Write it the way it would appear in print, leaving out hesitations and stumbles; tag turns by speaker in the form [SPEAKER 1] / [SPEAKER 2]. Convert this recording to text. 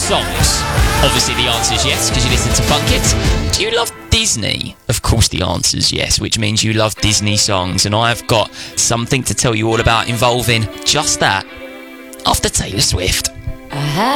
[SPEAKER 1] songs? Obviously the answer is yes, because you listen to Funk Kids. Do you love Disney? Of course the answer is yes, which means you love Disney songs, and I've got something to tell you all about involving just that after Taylor Swift.